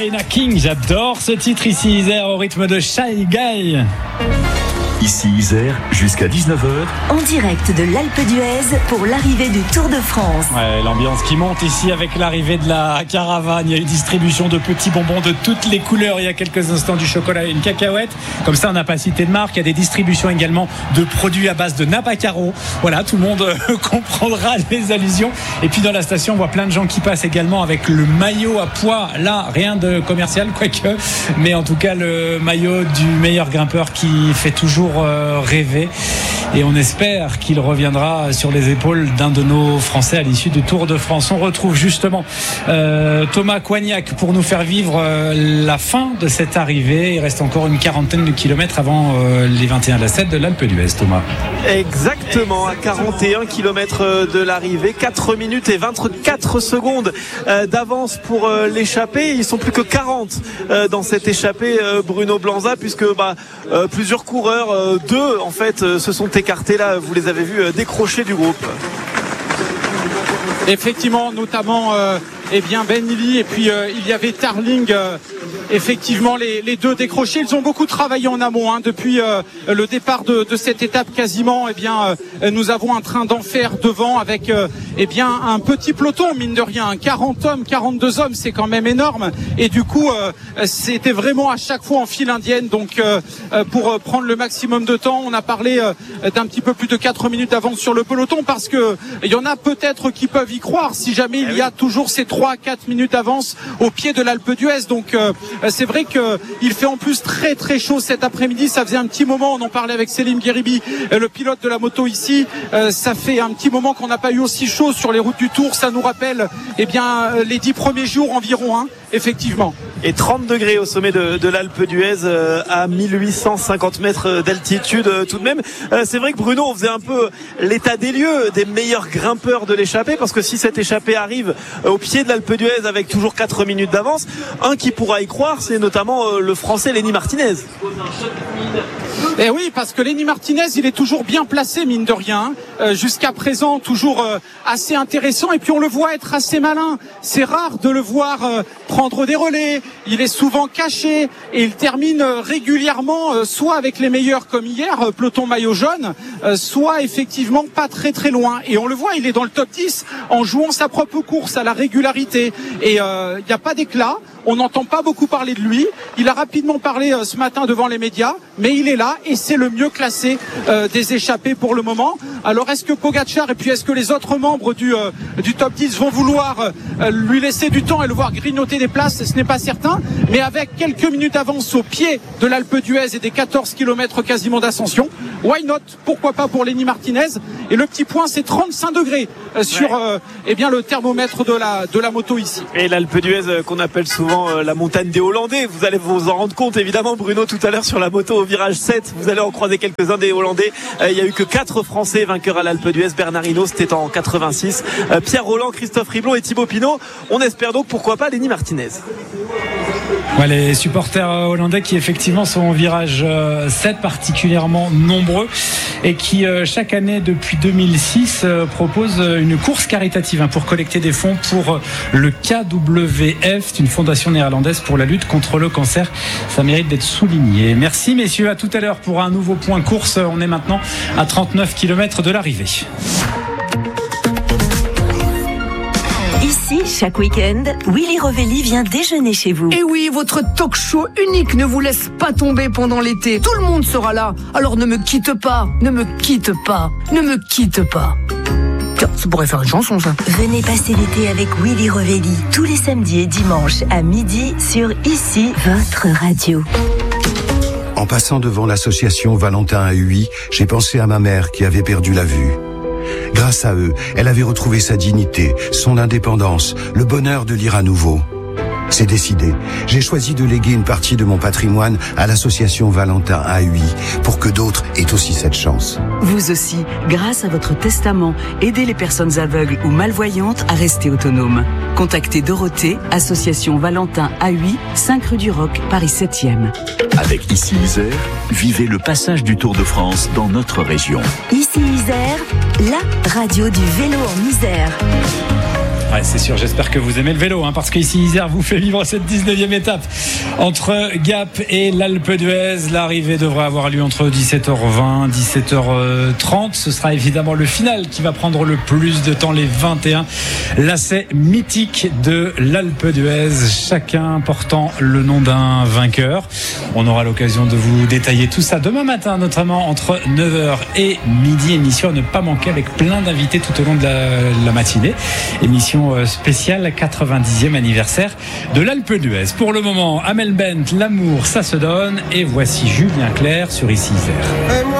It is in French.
Marina King, j'adore ce titre ici Isère au rythme de Shy Guy. Ici Isère, jusqu'à 19h. En direct de l'Alpe d'Huez pour l'arrivée du Tour de France. Ouais, l'ambiance qui monte ici avec l'arrivée de la caravane. Il y a une distribution de petits bonbons de toutes les couleurs. Il y a quelques instants du chocolat et une cacahuète. Comme ça, on n'a pas cité de marque. Il y a des distributions également de produits à base de Napacaro. Voilà, tout le monde comprendra les allusions. Et puis dans la station, on voit plein de gens qui passent également avec le maillot à pois. Là, rien de commercial, quoique. Mais en tout cas, le maillot du meilleur grimpeur qui fait toujours rêver, et on espère qu'il reviendra sur les épaules d'un de nos Français à l'issue du Tour de France. On retrouve justement Thomas Coignac pour nous faire vivre la fin de cette arrivée. Il reste encore une quarantaine de kilomètres avant les 21 lacets de l'Alpe d'Huez, Thomas. Exactement, à 41 km de l'arrivée, 4 minutes et 24 secondes d'avance pour l'échappée. Ils sont plus que 40 dans cette échappée, Bruno Blanza, puisque plusieurs coureurs, deux en fait, se sont écartés là, vous les avez vus décrocher du groupe. Effectivement, notamment Ben Nili, et puis il y avait Tarling. Effectivement, les deux décrochés, ils ont beaucoup travaillé en amont depuis le départ de cette étape quasiment. Nous avons un train d'enfer devant avec un petit peloton, mine de rien, 40 hommes, 42 hommes, c'est quand même énorme. Et du coup, c'était vraiment à chaque fois en file indienne. Donc, pour prendre le maximum de temps, on a parlé d'un petit peu plus de 4 minutes d'avance sur le peloton, parce que il y en a peut-être qui peuvent y croire si jamais il y a toujours ces 3-4 minutes d'avance au pied de l'Alpe d'Huez. Donc, c'est vrai qu'il fait en plus très très chaud cet après-midi. Ça faisait un petit moment, on en parlait avec Selim Gueribi, le pilote de la moto ici. Ça fait un petit moment qu'on n'a pas eu aussi chaud sur les routes du Tour. Ça nous rappelle les 10 premiers jours environ, effectivement. Et 30 degrés au sommet de l'Alpe d'Huez, à 1850 mètres d'altitude tout de même. C'est vrai que Bruno, on faisait un peu l'état des lieux des meilleurs grimpeurs de l'échappée, parce que si cette échappée arrive au pied de l'Alpe d'Huez avec toujours 4 minutes d'avance, un qui pourra y croire, c'est notamment le Français Lenny Martinez. Et oui, parce que Lenny Martinez, il est toujours bien placé, mine de rien. Jusqu'à présent, toujours assez intéressant. Et puis on le voit être assez malin. C'est rare de le voir prendre des relais. Il est souvent caché et il termine régulièrement soit avec les meilleurs comme hier, peloton maillot jaune, soit effectivement pas très très loin. Et on le voit, il est dans le top 10 en jouant sa propre course à la régularité. Et il n'y a pas d'éclat. On n'entend pas beaucoup parler de lui. Il a rapidement parlé ce matin devant les médias, mais il est là et c'est le mieux classé des échappés pour le moment. Alors est-ce que Pogacar et puis est-ce que les autres membres du top 10 vont vouloir lui laisser du temps et le voir grignoter des places? Ce n'est pas certain, mais avec quelques minutes d'avance au pied de l'Alpe d'Huez et des 14 km quasiment d'ascension, why not? Pourquoi pas pour Lenny Martinez? Et le petit point, c'est 35 degrés sur le thermomètre de la moto ici. Et l'Alpe d'Huez qu'on appelle souvent la montagne des Hollandais, vous allez vous en rendre compte évidemment, Bruno, tout à l'heure sur la moto au virage 7, vous allez en croiser quelques-uns des Hollandais. Il n'y a eu que 4 Français vainqueurs à l'Alpe d'Huez. Bernard Hinault, c'était en 86, Pierre Rolland, Christophe Riblon et Thibaut Pinot. On espère donc pourquoi pas Lenny Martinez. Ouais, les supporters hollandais qui effectivement sont au virage 7 particulièrement nombreux et qui chaque année depuis 2006 proposent une course caritative pour collecter des fonds pour le KWF. C'est une fondation néerlandaise pour la lutte contre le cancer. Ça mérite d'être souligné. Merci messieurs, à tout à l'heure pour un nouveau point course. On est maintenant à 39 km de l'arrivée. Ici, chaque week-end, Willy Revelli vient déjeuner chez vous. Et oui, votre talk show unique ne vous laisse pas tomber pendant l'été. Tout le monde sera là. Alors ne me quitte pas, ne me quitte pas, ne me quitte pas. Tiens, ça pourrait faire une chanson, ça. Venez passer l'été avec Willy Revelli tous les samedis et dimanches à midi sur Ici, votre radio. En passant devant l'association Valentin à Huy, j'ai pensé à ma mère qui avait perdu la vue. Grâce à eux, elle avait retrouvé sa dignité, son indépendance, le bonheur de lire à nouveau. C'est décidé. J'ai choisi de léguer une partie de mon patrimoine à l'association Valentin à Huy pour que d'autres aient aussi cette chance. Vous aussi, grâce à votre testament, aidez les personnes aveugles ou malvoyantes à rester autonomes. Contactez Dorothée, association Valentin à Huy, 5 rue du Roc, Paris 7e. Avec Ici Isère, vivez le passage du Tour de France dans notre région. Ici Isère, la radio du vélo en Isère. Ouais, c'est sûr, j'espère que vous aimez le vélo, parce qu'ici Isère vous fait vivre cette 19e étape entre Gap et l'Alpe d'Huez. L'arrivée devrait avoir lieu entre 17h20 17h30. Ce sera évidemment le final qui va prendre le plus de temps, les 21 lacets mythiques de l'Alpe d'Huez, chacun portant le nom d'un vainqueur. On aura l'occasion de vous détailler tout ça demain matin, notamment entre 9h et midi. Émission à ne pas manquer avec plein d'invités tout au long de la matinée. Émission spéciale 90e anniversaire de l'Alpe d'Huez. Pour le moment, Amel Bent, l'amour, ça se donne. Et voici Julien Clerc sur Ici Isère.